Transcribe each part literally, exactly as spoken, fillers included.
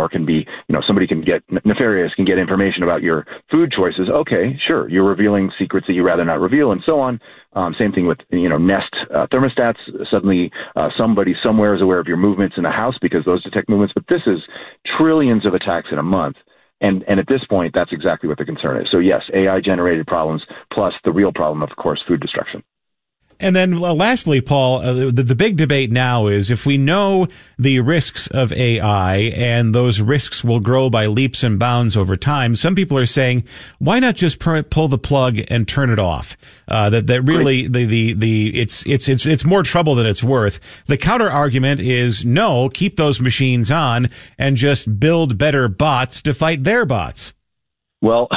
or can be, you know, somebody can get nefarious, can get information about your food choices. Okay, sure, you're revealing secrets that you rather not reveal, and so on. Um, same thing with, you know, Nest uh, thermostats. Suddenly, uh, somebody somewhere is aware of your movements in the house because those detect movements. But this is trillions of attacks in a month. And and at this point, that's exactly what the concern is. So, yes, A I-generated problems plus the real problem, of course, food destruction. And then well, lastly, Paul, uh, the, the big debate now is if we know the risks of A I and those risks will grow by leaps and bounds over time, some people are saying, why not just per- pull the plug and turn it off? Uh, that, that really the, the, the, it's, it's, it's, it's more trouble than it's worth. The counter argument is no, keep those machines on and just build better bots to fight their bots. Well,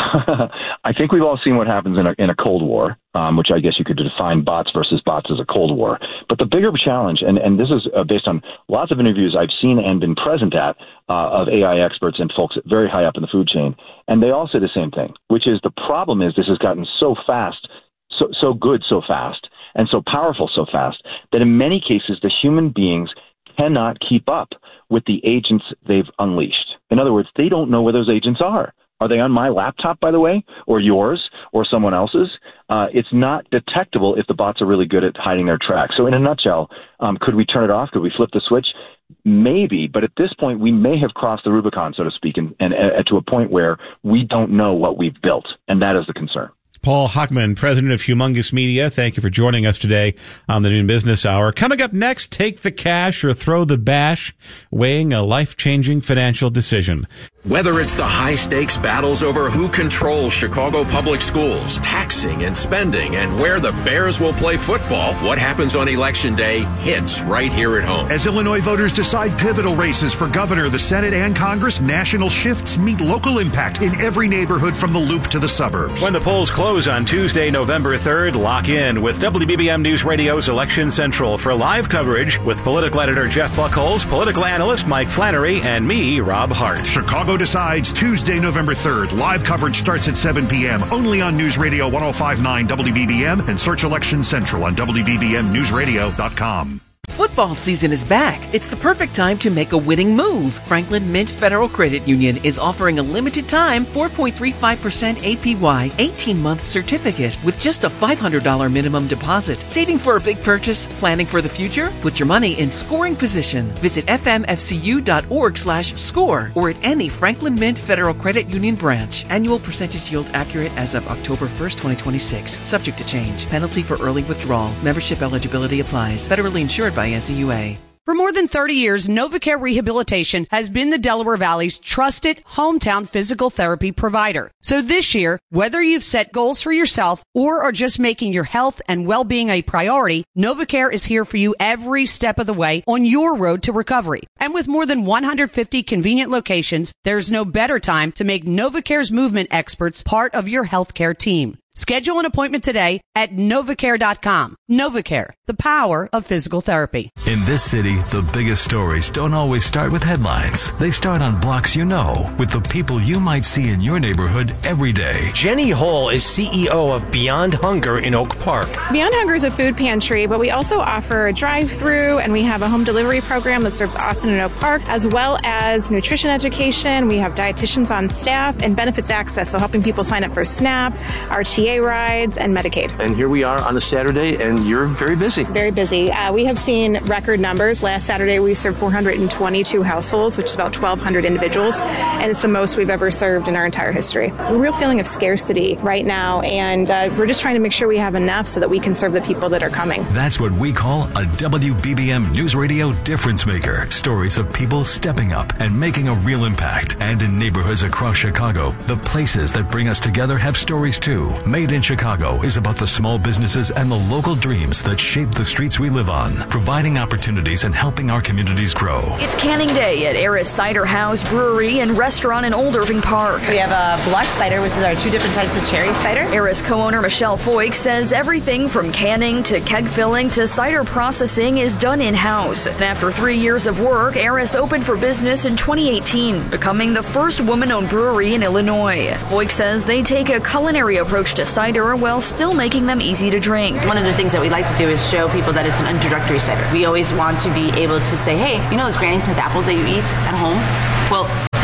I think we've all seen what happens in a, in a Cold War, um, which I guess you could define bots versus bots as a Cold War. But the bigger challenge, and, and this is uh, based on lots of interviews I've seen and been present at uh, of A I experts and folks very high up in the food chain, and they all say the same thing, which is the problem is this has gotten so fast, so, so good so fast, and so powerful so fast, that in many cases the human beings cannot keep up with the agents they've unleashed. In other words, they don't know where those agents are. Are they on my laptop, by the way, or yours, or someone else's? Uh, it's not detectable if the bots are really good at hiding their tracks. So in a nutshell, um, could we turn it off? Could we flip the switch? Maybe, but at this point, we may have crossed the Rubicon, so to speak, and, and uh, to a point where we don't know what we've built, and that is the concern. Paul Hochman, president of Humongous Media, thank you for joining us today on the Noon Business Hour. Coming up next, take the cash or throw the bash, weighing a life-changing financial decision. Whether it's the high-stakes battles over who controls Chicago public schools, taxing and spending, and where the Bears will play football, what happens on Election Day hits right here at home. As Illinois voters decide pivotal races for governor, the Senate, and Congress, national shifts meet local impact in every neighborhood from the Loop to the suburbs. When the polls close on Tuesday, November third, lock in with W B B M News Radio's Election Central for live coverage with political editor Jeff Buckholz, political analyst Mike Flannery, and me, Rob Hart. Chicago decides Tuesday, November third. Live coverage starts at seven p.m. only on News Radio one oh five point nine W B B M and search Election Central on W B B M news radio dot com. Football season is back. It's the perfect time to make a winning move. Franklin Mint Federal Credit Union is offering a limited time four point three five percent A P Y eighteen-month certificate with just a five hundred dollars minimum deposit. Saving for a big purchase? Planning for the future? Put your money in scoring position. Visit f m f c u dot org slash score or at any Franklin Mint Federal Credit Union branch. Annual percentage yield accurate as of October first, twenty twenty-six. Subject to change. Penalty for early withdrawal. Membership eligibility applies. Federally insured by N C U A. For more than thirty years, NovaCare Rehabilitation has been the Delaware Valley's trusted hometown physical therapy provider. So this year, whether you've set goals for yourself or are just making your health and well-being a priority, NovaCare is here for you every step of the way on your road to recovery. And with more than one hundred fifty convenient locations, there's no better time to make NovaCare's movement experts part of your healthcare team. Schedule an appointment today at novacare dot com. NovaCare, the power of physical therapy. In this city, the biggest stories don't always start with headlines. They start on blocks you know, with the people you might see in your neighborhood every day. Jenny Hull is C E O of Beyond Hunger in Oak Park. Beyond Hunger is a food pantry, but we also offer a drive-through, and we have a home delivery program that serves Austin and Oak Park, as well as nutrition education. We have dietitians on staff and benefits access, so helping people sign up for SNAP, R T A rides, and Medicaid. And here we are on a Saturday, and you're very busy. Very busy. Uh, we have seen record numbers. Last Saturday, we served four hundred twenty-two households, which is about twelve hundred individuals, and it's the most we've ever served in our entire history. A real feeling of scarcity right now, and uh, we're just trying to make sure we have enough so that we can serve the people that are coming. That's what we call a W B B M News Radio difference maker. Stories of people stepping up and making a real impact. And in neighborhoods across Chicago, the places that bring us together have stories too. Made in Chicago is about the small businesses and the local dreams that shape the streets we live on, providing opportunities and helping our communities grow. It's Canning Day at Eris Cider House Brewery and Restaurant in Old Irving Park. We have a blush cider, which is our two different types of cherry cider. Eris co-owner Michelle Foyk says everything from canning to keg filling to cider processing is done in-house. And after three years of work, Eris opened for business in twenty eighteen, becoming the first woman-owned brewery in Illinois. Foyk says they take a culinary approach to cider while still making them easy to drink. One of the things that we like to do is show people that it's an introductory cider. We always want to be able to say, hey, you know those Granny Smith apples that you eat at home? Well, this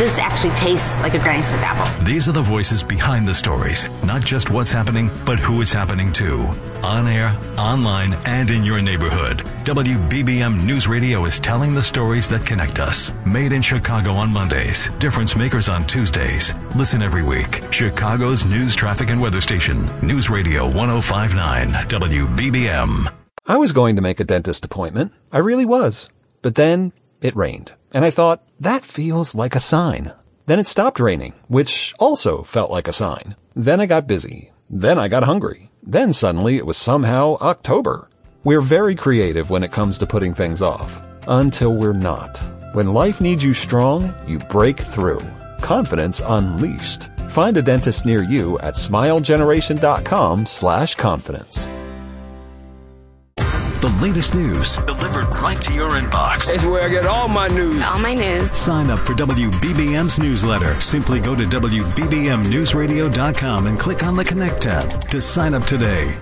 this actually tastes like a Granny Smith apple. These are the voices behind the stories, not just what's happening, but who it's happening to. On air, online, and in your neighborhood. W B B M News Radio is telling the stories that connect us. Made in Chicago on Mondays, Difference Makers on Tuesdays. Listen every week. Chicago's news, traffic, and weather station. News Radio one oh five point nine W B B M. I was going to make a dentist appointment. I really was. But then it rained. And I thought, that feels like a sign. Then it stopped raining, which also felt like a sign. Then I got busy. Then I got hungry. Then suddenly it was somehow October. We're very creative when it comes to putting things off. Until we're not. When life needs you strong, you break through. Confidence unleashed. Find a dentist near you at smilegeneration.com slash confidence. The latest news delivered right to your inbox. It's where I get all my news. All my news. Sign up for W B B M's newsletter. Simply go to W B B M news radio dot com and click on the Connect tab to sign up today.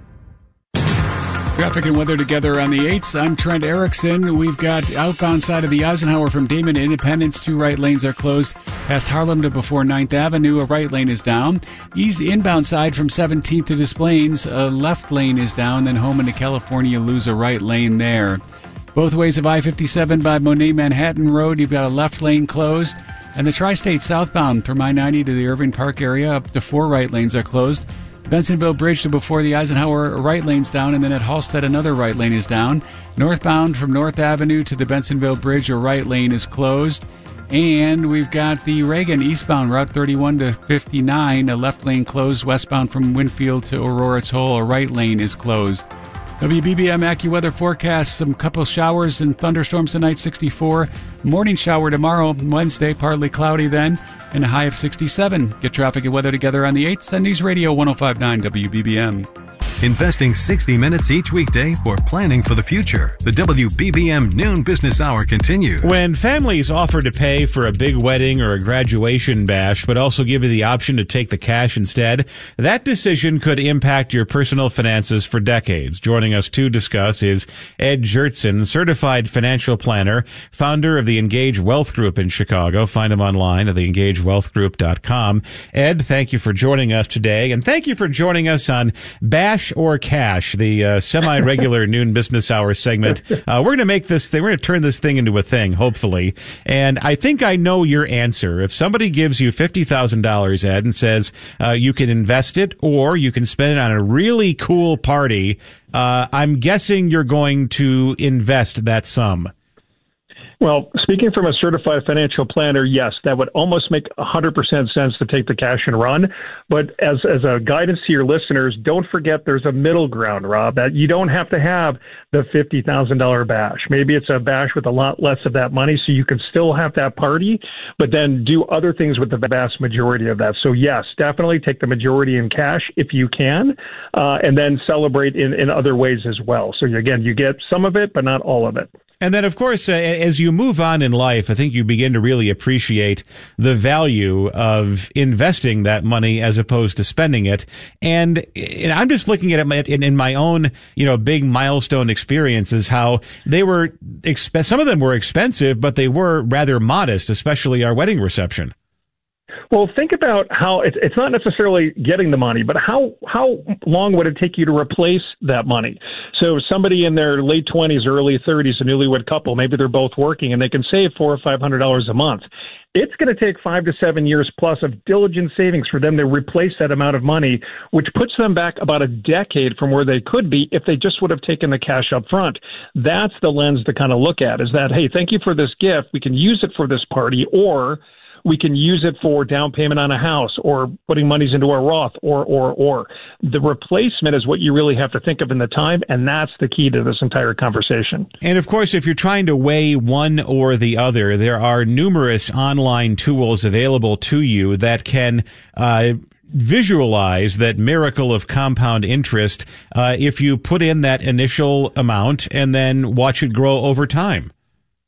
Traffic and weather together on the eights. I'm Trent Erickson. We've got outbound side of the Eisenhower from Damon to Independence. Two right lanes are closed. Past Harlem to before ninth Avenue, a right lane is down. East inbound side from seventeenth to Des Plaines, a left lane is down. Then home into California, lose a right lane there. Both ways of I fifty-seven by Monet Manhattan Road, you've got a left lane closed. And the Tri-State southbound from I ninety to the Irving Park area, up to four right lanes are closed. Bensonville Bridge to before the Eisenhower, right lane's down, and then at Halstead another right lane is down. Northbound from North Avenue to the Bensonville Bridge, a right lane is closed. And we've got the Reagan eastbound Route thirty-one to fifty-nine, a left lane closed. Westbound from Winfield to Aurora Toll, a right lane is closed. W B B M AccuWeather forecast, some couple showers and thunderstorms tonight, sixty-four. Morning shower tomorrow, Wednesday, partly cloudy then, and a high of sixty-seven. Get traffic and weather together on the eights on News Radio one oh five point nine W B B M. Investing sixty minutes each weekday for planning for the future. The W B B M Noon Business Hour continues. When families offer to pay for a big wedding or a graduation bash, but also give you the option to take the cash instead, that decision could impact your personal finances for decades. Joining us to discuss is Ed Jertson, certified financial planner, founder of the Engage Wealth Group in Chicago. Find him online at the engage wealth group dot com. Ed, thank you for joining us today, and thank you for joining us on Bash or Cash, the uh, semi-regular noon business hour segment. Uh, we're going to make this thing, we're going to turn this thing into a thing, hopefully. And I think I know your answer. If somebody gives you fifty thousand dollars, Ed, and says uh, you can invest it or you can spend it on a really cool party, uh, I'm guessing you're going to invest that sum. Well, speaking from a certified financial planner, yes, that would almost make one hundred percent sense to take the cash and run. But as as a guidance to your listeners, don't forget there's a middle ground, Rob, that you don't have to have the fifty thousand dollars bash. Maybe it's a bash with a lot less of that money, so you can still have that party, but then do other things with the vast majority of that. So, yes, definitely take the majority in cash if you can, uh, and then celebrate in, in other ways as well. So, again, you get some of it, but not all of it. And then, of course, uh, as you move on in life, I think you begin to really appreciate the value of investing that money as opposed to spending it. And, and I'm just looking at it in, in my own, you know, big milestone experiences, how they were, exp- some of them were expensive, but they were rather modest, especially our wedding reception. Well, think about how it's, it's not necessarily getting the money, but how how long would it take you to replace that money? So somebody in their late twenties, early thirties, a newlywed couple, maybe they're both working and they can save four or five hundred dollars a month. It's going to take five to seven years plus of diligent savings for them to replace that amount of money, which puts them back about a decade from where they could be if they just would have taken the cash up front. That's the lens to kind of look at, is that, hey, thank you for this gift. We can use it for this party, or we can use it for down payment on a house, or putting monies into a Roth, or, or, or. The replacement is what you really have to think of in the time, and that's the key to this entire conversation. And, of course, if you're trying to weigh one or the other, there are numerous online tools available to you that can uh visualize that miracle of compound interest uh if you put in that initial amount and then watch it grow over time.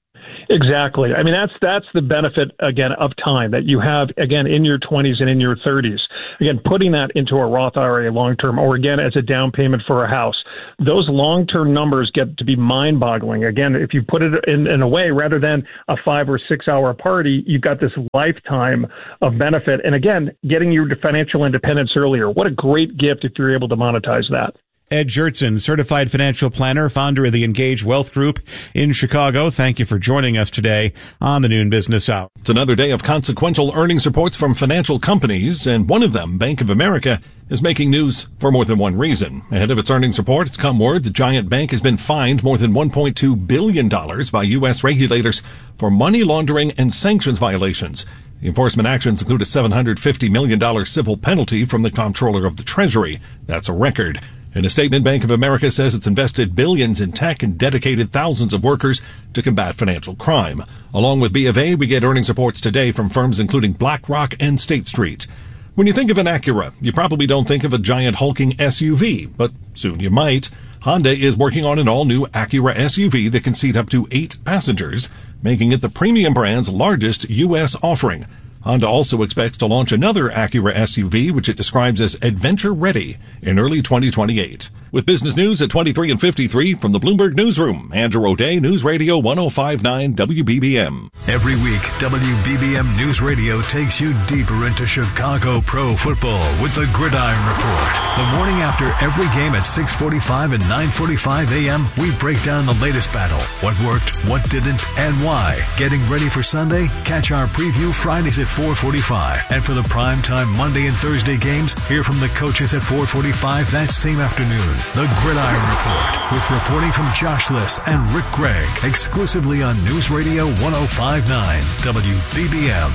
Exactly. I mean, that's that's the benefit, again, of time that you have, again, in your twenties and in your thirties. Again, putting that into a Roth I R A long-term, or again, as a down payment for a house. Those long-term numbers get to be mind-boggling. Again, if you put it in, in a way, rather than a five or six-hour party, you've got this lifetime of benefit. And again, getting you to financial independence earlier. What a great gift if you're able to monetize that. Ed Jurtson, certified financial planner, founder of the Engage Wealth Group in Chicago. Thank you for joining us today on the Noon Business Hour. It's another day of consequential earnings reports from financial companies, and one of them, Bank of America, is making news for more than one reason. Ahead of its earnings report, it's come word the giant bank has been fined more than one point two billion dollars by U S regulators for money laundering and sanctions violations. The enforcement actions include a seven hundred fifty million dollars civil penalty from the Comptroller of the Treasury. That's a record. In a statement, Bank of America says it's invested billions in tech and dedicated thousands of workers to combat financial crime. Along with B of A, we get earnings reports today from firms including BlackRock and State Street. When you think of an Acura, you probably don't think of a giant hulking S U V, but soon you might. Honda is working on an all-new Acura S U V that can seat up to eight passengers, making it the premium brand's largest U S offering. Honda also expects to launch another Acura S U V, which it describes as adventure-ready, in early twenty twenty-eight. With business news at twenty-three and fifty-three from the Bloomberg Newsroom, Andrew O'Day, News Radio one oh five point nine W B B M. Every week, W B B M News Radio takes you deeper into Chicago pro football with the Gridiron Report. The morning after every game at six forty-five and nine forty-five a.m., we break down the latest battle, what worked, what didn't, and why. Getting ready for Sunday? Catch our preview Fridays at four forty-five. And for the primetime Monday and Thursday games, hear from the coaches at four forty-five that same afternoon. The Gridiron Report, with reporting from Josh Liss and Rick Gregg, exclusively on News Radio one oh five point nine W B B M.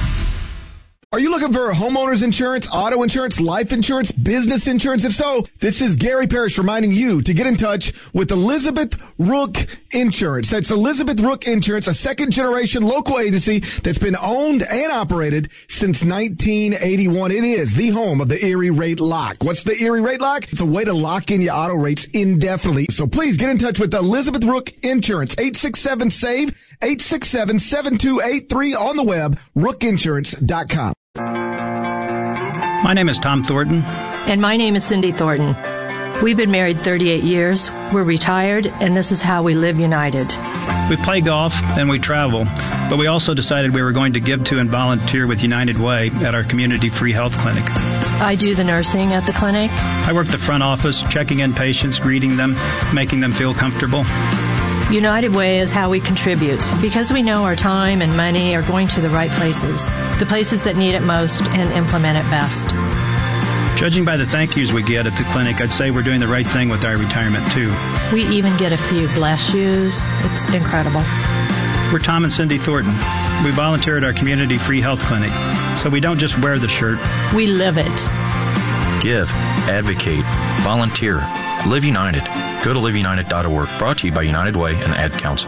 Are you looking for homeowners insurance, auto insurance, life insurance, business insurance? If so, this is Gary Parrish reminding you to get in touch with Elizabeth Rook Insurance. That's Elizabeth Rook Insurance, a second-generation local agency that's been owned and operated since nineteen eighty-one. It is the home of the Erie Rate Lock. What's the Erie Rate Lock? It's a way to lock in your auto rates indefinitely. So please get in touch with Elizabeth Rook Insurance, eight six seven, S A V E, eight six seven, seven two eight three, on the web, rook insurance dot com. My name is Tom Thornton. And my name is Cindy Thornton. We've been married thirty-eight years. We're retired, and this is how we live united. We play golf and we travel, but we also decided we were going to give to and volunteer with United Way at our community free health clinic. I do the nursing at the clinic. I work the front office, checking in patients, greeting them, making them feel comfortable. United Way is how we contribute, because we know our time and money are going to the right places, the places that need it most and implement it best. Judging by the thank yous we get at the clinic, I'd say we're doing the right thing with our retirement, too. We even get a few bless yous. It's incredible. We're Tom and Cindy Thornton. We volunteer at our community free health clinic, so we don't just wear the shirt. We live it. Give, advocate, volunteer, live united. Go to live united dot org. Brought to you by United Way and Ad Council.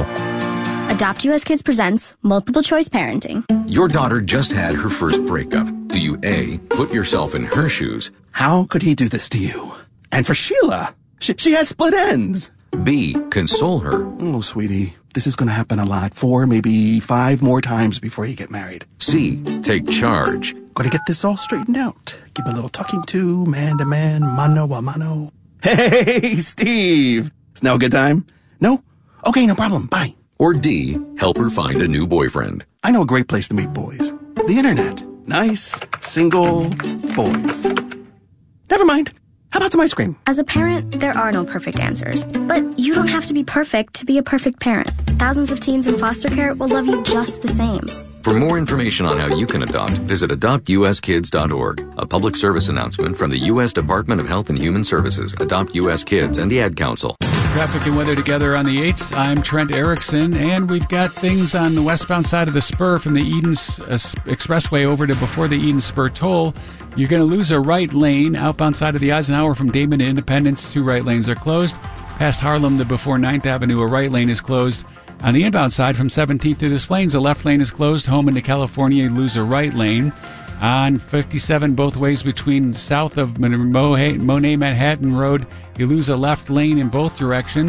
Adopt U S Kids presents Multiple Choice Parenting. Your daughter just had her first breakup. Do you A, put yourself in her shoes? How could he do this to you? And for Sheila, she, she has split ends. B, console her. Oh, sweetie, this is going to happen a lot. Four, maybe five more times before you get married. C, take charge. Gonna get this all straightened out. Give a little talking to, man to man, mano a mano. Hey, Steve! Is now a good time? No? Okay, no problem. Bye. Or D, help her find a new boyfriend. I know a great place to meet boys. The internet. Nice, single boys. Never mind. How about some ice cream? As a parent, there are no perfect answers. But you don't have to be perfect to be a perfect parent. Thousands of teens in foster care will love you just the same. For more information on how you can adopt, visit adopt u s kids dot org. A public service announcement from the U S Department of Health and Human Services, Adopt U S Kids, and the Ad Council. Traffic and weather together on the eights. I'm Trent Erickson, and we've got things on the westbound side of the spur from the Eden uh, Expressway over to before the Eden Spur toll. You're going to lose a right lane. Outbound side of the Eisenhower from Damon to Independence, two right lanes are closed. Past Harlem to before ninth Avenue, a right lane is closed. On the inbound side from seventeenth to Des Plaines, a left lane is closed. Home into California, you lose a right lane. On fifty-seven, both ways between south of Monet Manhattan Road, you lose a left lane in both directions.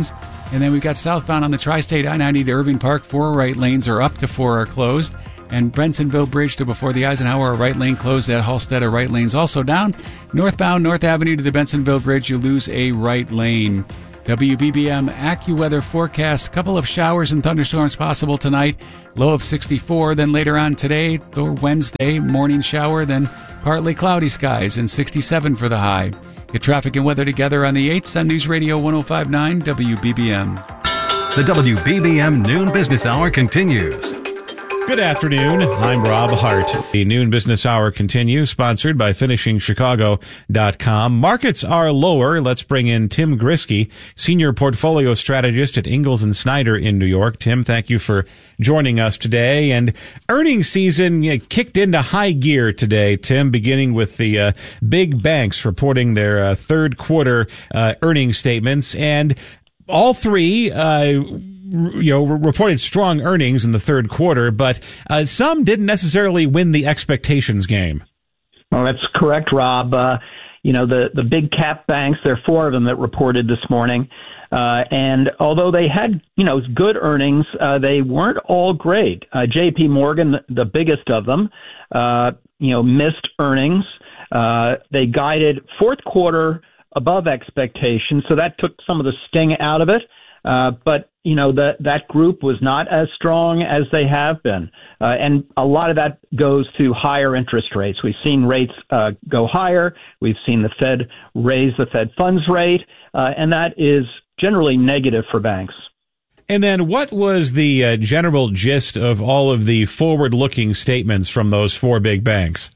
And then we've got southbound on the Tri-State I ninety to Irving Park. Four right lanes are up to four are closed. And Bensonville Bridge to before the Eisenhower, a right lane closed. At Halstead, a right lane's also down. Northbound North Avenue to the Bensonville Bridge, you lose a right lane. W B B M AccuWeather forecast. Couple of showers and thunderstorms possible tonight. Low of sixty-four. Then later on today or Wednesday, morning shower. Then partly cloudy skies and sixty-seven for the high. Get traffic and weather together on the eighth on News Radio one oh five point nine W B B M. The W B B M Noon Business Hour continues. Good afternoon. I'm Rob Hart. The Noon Business Hour continues, sponsored by finishing chicago dot com. Markets are lower. Let's bring in Tim Grisky, Senior Portfolio Strategist at Ingalls and Snyder in New York. Tim, thank you for joining us today. And earnings season you know, kicked into high gear today, Tim, beginning with the uh, big banks reporting their uh, third quarter uh, earnings statements. And all three uh you know, reported strong earnings in the third quarter, but uh, some didn't necessarily win the expectations game. Well, that's correct, Rob. Uh, you know, the, the big cap banks, there are four of them that reported this morning. Uh, and although they had, you know, good earnings, uh, they weren't all great. Uh, J P Morgan, the biggest of them, uh, you know, missed earnings. Uh, they guided fourth quarter above expectations, so that took some of the sting out of it. Uh, but, you know, the, that group was not as strong as they have been. Uh, and a lot of that goes to higher interest rates. We've seen rates uh, go higher. We've seen the Fed raise the Fed funds rate, uh, and that is generally negative for banks. And then what was the uh, general gist of all of the forward-looking statements from those four big banks?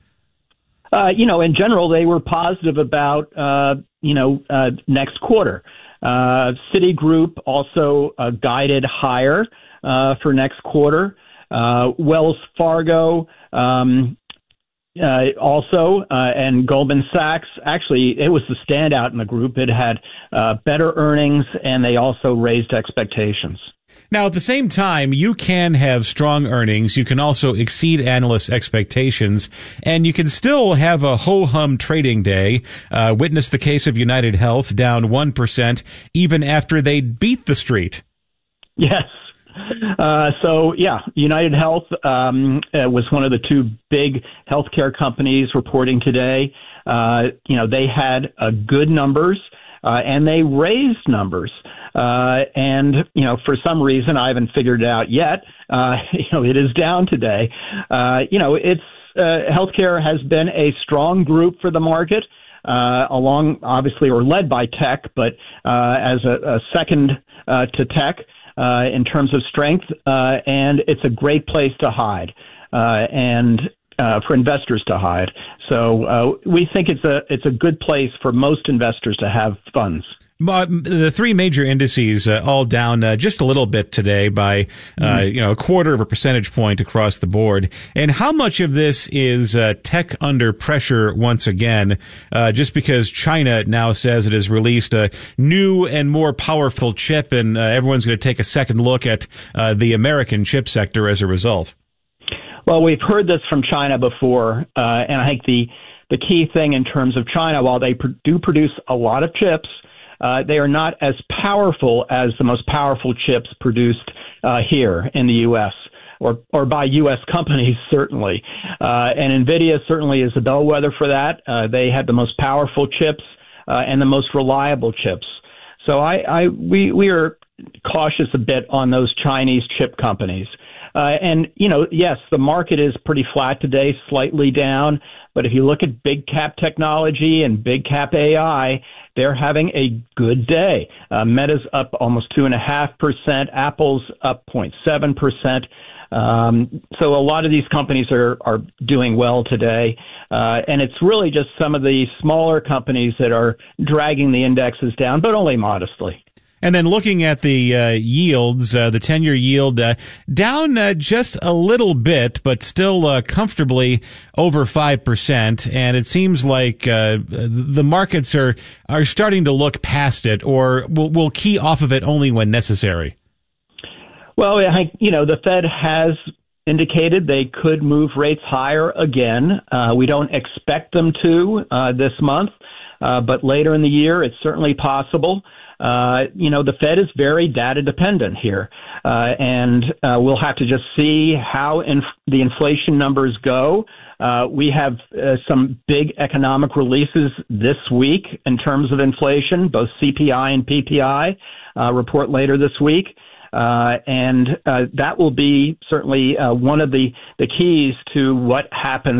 Uh, you know, in general, they were positive about, uh, you know, uh, next quarter. Uh, Citigroup also uh, guided higher uh, for next quarter. Uh, Wells Fargo um, uh, also, uh, and Goldman Sachs. Actually, it was the standout in the group. It had uh, better earnings, and they also raised expectations. Now, at the same time, you can have strong earnings. You can also exceed analysts' expectations, and you can still have a ho-hum trading day. Uh, witness the case of United Health, down one percent, even after they beat the street. Yes. Uh, so, yeah, United Health um, uh, was one of the two big healthcare companies reporting today. Uh, you know, they had uh, good numbers, uh, and they raised numbers. Uh, and, you know, for some reason, I haven't figured it out yet. Uh, you know, it is down today. Uh, you know, it's, uh, healthcare has been a strong group for the market, uh, along obviously or led by tech, but, uh, as a, a second, uh, to tech, uh, in terms of strength. Uh, and it's a great place to hide, uh, and, uh, for investors to hide. So, uh, we think it's a, it's a good place for most investors to have funds. The three major indices uh, all down uh, just a little bit today by uh, mm-hmm. you know a quarter of a percentage point across the board. And how much of this is uh, tech under pressure once again, uh, just because China now says it has released a new and more powerful chip, and uh, everyone's going to take a second look at uh, the American chip sector as a result? Well, we've heard this from China before, uh, and I think the the key thing in terms of China, while they pro- do produce a lot of chips, Uh, they are not as powerful as the most powerful chips produced uh, here in the U S or or by U S companies, certainly. Uh, and NVIDIA certainly is a bellwether for that. Uh, they have the most powerful chips uh, and the most reliable chips. So I, I we we are cautious a bit on those Chinese chip companies. Uh, and, you know, yes, the market is pretty flat today, slightly down. But if you look at big cap technology and big cap A I, they're having a good day. Uh, Meta's up almost two point five percent. Apple's up zero point seven percent. Um, so a lot of these companies are, are doing well today. Uh, and it's really just some of the smaller companies that are dragging the indexes down, but only modestly. And then looking at the uh, yields, uh, the ten-year yield uh, down uh, just a little bit, but still uh, comfortably over five percent. And it seems like uh, the markets are are starting to look past it, or will will key off of it only when necessary. Well, I, you know, the Fed has indicated they could move rates higher again. Uh, we don't expect them to uh, this month, uh, but later in the year, it's certainly possible. uh, you know, the Fed is very data dependent here. Uh, and uh, we'll have to just see how inf- the inflation numbers go. Uh, we have uh, some big economic releases this week in terms of inflation, both C P I and P P I uh, report later this week. Uh, and uh, that will be certainly uh, one of the, the keys to what happens